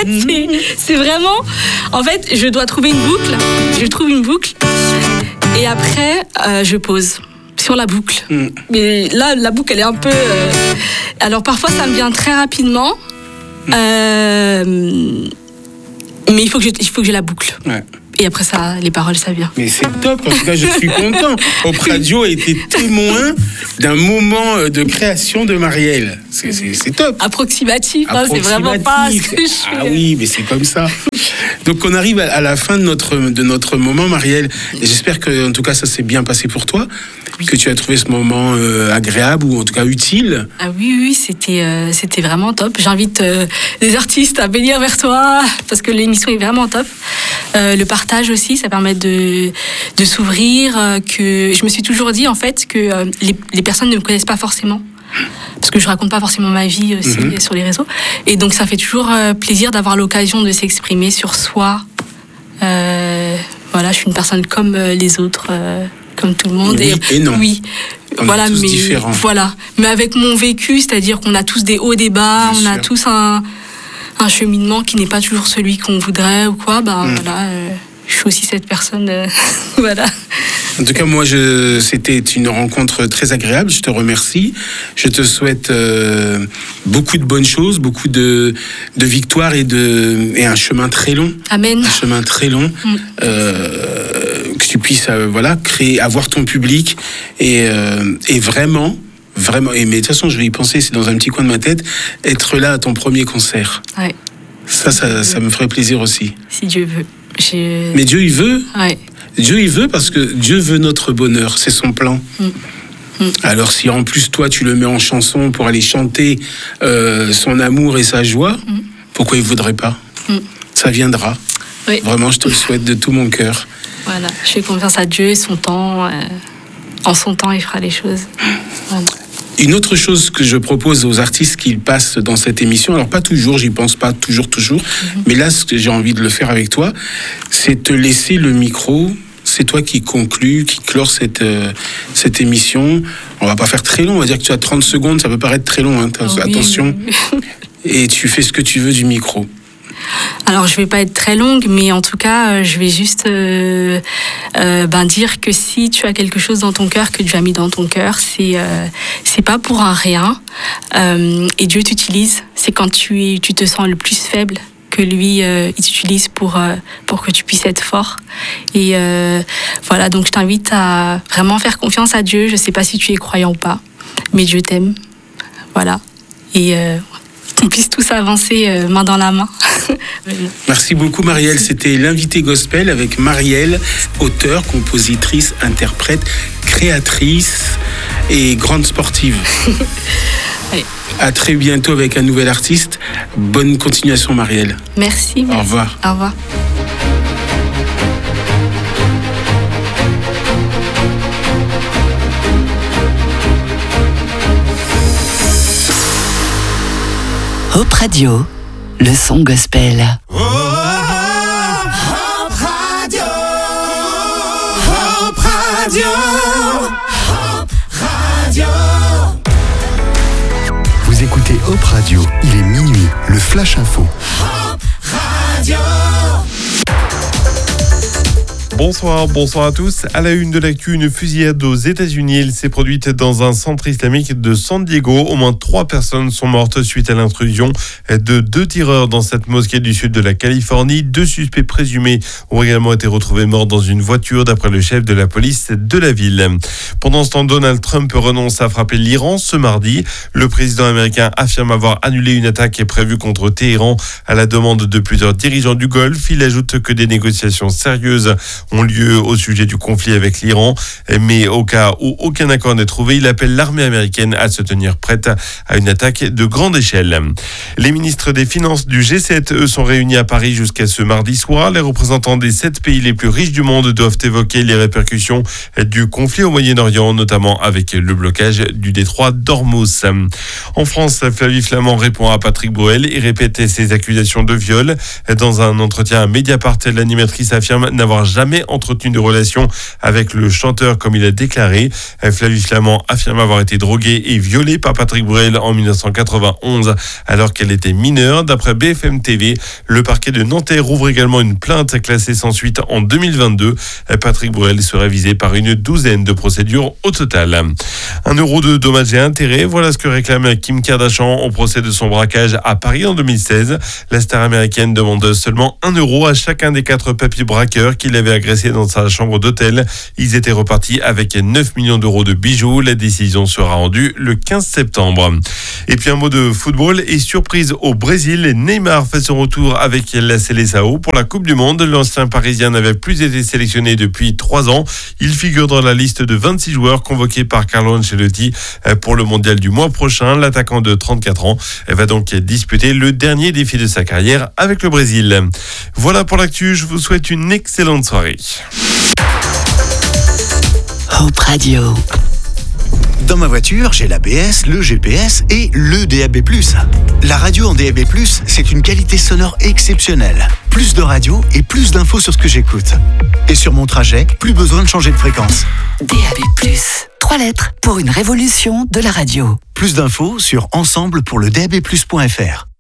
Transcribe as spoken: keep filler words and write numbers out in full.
fait, c'est, c'est vraiment... En fait, je dois trouver une boucle. Je trouve une boucle. Et après, euh, je pose sur la boucle. Mm. Mais là, la boucle, elle est un peu... Euh... Alors, parfois, ça me vient très rapidement. Mm. Euh... Mais il faut que je, il faut que j'ai la boucle. Ouais. Et après ça, les paroles, ça vient. Mais c'est top, en tout cas, je suis content. Op Radio a été témoin d'un moment de création de Marielle. C'est, c'est, c'est top. Approximatif, hein, c'est vraiment pas ce que je fais. Ah oui, mais c'est comme ça. Donc on arrive à la fin de notre, de notre moment, Marielle. Et j'espère que, en tout cas, ça s'est bien passé pour toi. Oui. Que tu as trouvé ce moment euh, agréable ou en tout cas utile. Ah oui, oui, c'était, euh, c'était vraiment top. J'invite euh, les artistes à venir vers toi parce que l'émission est vraiment top. Euh, le partage aussi, ça permet de, de s'ouvrir. Euh, que je me suis toujours dit en fait que euh, les, les personnes ne me connaissent pas forcément. Parce que je raconte pas forcément ma vie aussi mm-hmm. sur les réseaux. Et donc ça fait toujours euh, plaisir d'avoir l'occasion de s'exprimer sur soi. Euh, voilà, je suis une personne comme euh, les autres. Euh, comme tout le monde. Oui et, et non. Oui, on voilà, est tous mais différents. Voilà, mais avec mon vécu, c'est-à-dire qu'on a tous des hauts, des bas, Bien on sûr. a tous un, un cheminement qui n'est pas toujours celui qu'on voudrait ou quoi. Bah mm. voilà, euh, je suis aussi cette personne. Euh, voilà. En tout cas, moi, je, c'était une rencontre très agréable. Je te remercie. Je te souhaite euh, beaucoup de bonnes choses, beaucoup de, de victoires et, de, et un chemin très long. Amen. Un chemin très long. Mm. Euh, que tu puisses euh, voilà, créer, avoir ton public et, euh, et vraiment, vraiment, et, mais de toute façon, je vais y penser, c'est dans un petit coin de ma tête, être là à ton premier concert. Ouais. Ça, ça, ça me ferait plaisir aussi. Si Dieu veut. J'ai... Mais Dieu, il veut. Ouais. Dieu, il veut parce que Dieu veut notre bonheur, c'est son plan. Mm. Mm. Alors si en plus toi tu le mets en chanson pour aller chanter euh, son amour et sa joie, mm. pourquoi il ne voudrait pas ? mm. Ça viendra. Oui. Vraiment, je te le souhaite de tout mon cœur. Voilà, je fais confiance à Dieu et son temps. Euh, en son temps, il fera les choses. Voilà. Une autre chose que je propose aux artistes qui passent dans cette émission, alors pas toujours, j'y pense pas toujours, toujours, mm-hmm. mais là, ce que j'ai envie de le faire avec toi, c'est te laisser le micro. C'est toi qui conclus, qui clore cette, euh, cette émission. On va pas faire très long, on va dire que tu as trente secondes, ça peut paraître très long, hein, oh, attention. Oui. Et tu fais ce que tu veux du micro. Alors, je vais pas être très longue, mais en tout cas, euh, je vais juste euh, euh, ben, dire que si tu as quelque chose dans ton cœur, que Dieu a mis dans ton cœur, c'est, euh, c'est pas pour un rien. Euh, et Dieu t'utilise, c'est quand tu, es, tu te sens le plus faible que lui, euh, il t'utilise pour, euh, pour que tu puisses être fort. Et euh, voilà, donc je t'invite à vraiment faire confiance à Dieu. Je sais pas si tu es croyant ou pas, mais Dieu t'aime. Voilà. Et... Euh, qu'on puisse tous avancer euh, main dans la main. Merci beaucoup Marielle, c'était l'invité gospel avec Marielle, auteure, compositrice, interprète, créatrice et grande sportive. Oui. À très bientôt avec un nouvel artiste. Bonne continuation Marielle. Merci. merci. Au revoir. Au revoir. Op Radio, le son gospel. Oh, Op Radio, Op Radio, Op Radio. Vous écoutez Op Radio, il est minuit, le Flash Info. Op Radio. Bonsoir, bonsoir à tous. À la une de l'actu, une fusillade aux États-Unis. Elle s'est produite dans un centre islamique de San Diego. Au moins trois personnes sont mortes suite à l'intrusion de deux tireurs dans cette mosquée du sud de la Californie. Deux suspects présumés ont également été retrouvés morts dans une voiture, d'après le chef de la police de la ville. Pendant ce temps, Donald Trump renonce à frapper l'Iran ce mardi. Le président américain affirme avoir annulé une attaque prévue contre Téhéran à la demande de plusieurs dirigeants du Golfe. Il ajoute que des négociations sérieuses ont lieu au sujet du conflit avec l'Iran, mais au cas où aucun accord n'est trouvé, il appelle l'armée américaine à se tenir prête à une attaque de grande échelle. Les ministres des Finances du G sept, eux, sont réunis à Paris jusqu'à ce mardi soir. Les représentants des sept pays les plus riches du monde doivent évoquer les répercussions du conflit au Moyen-Orient, notamment avec le blocage du détroit d'Ormuz. En France, Flavie Flament répond à Patrick Bruel et répète ses accusations de viol. Dans un entretien à Mediapart, l'animatrice affirme n'avoir jamais jamais entretenu de relation avec le chanteur comme il a déclaré. Flavie Flamand affirme avoir été droguée et violée par Patrick Bruel en dix-neuf cent quatre-vingt-onze alors qu'elle était mineure. D'après B F M T V, le parquet de Nanterre ouvre également une plainte classée sans suite en deux mille vingt-deux. Patrick Bruel serait visé par une douzaine de procédures au total. Un euro de dommages et intérêts, voilà ce que réclame Kim Kardashian au procès de son braquage à Paris en deux mille seize. La star américaine demande seulement un euro à chacun des quatre papis braqueurs qui l'avaient agressé dans sa chambre d'hôtel. Ils étaient repartis avec neuf millions d'euros de bijoux. La décision sera rendue le quinze septembre. Et puis un mot de football et surprise au Brésil. Neymar fait son retour avec la Seleção pour la Coupe du Monde. L'ancien Parisien n'avait plus été sélectionné depuis trois ans. Il figure dans la liste de vingt-six joueurs convoqués par Carlo Ancelotti pour le mondial du mois prochain. L'attaquant de trente-quatre ans va donc disputer le dernier défi de sa carrière avec le Brésil. Voilà pour l'actu, je vous souhaite une excellente soirée. Hope Radio. Dans ma voiture, j'ai l'A B S, le G P S et le D A B plus. La radio en D A B plus, c'est une qualité sonore exceptionnelle. Plus de radio et plus d'infos sur ce que j'écoute. Et sur mon trajet, plus besoin de changer de fréquence. D A B plus. Trois lettres pour une révolution de la radio. Plus d'infos sur ensemble pour le D A B plus point F R.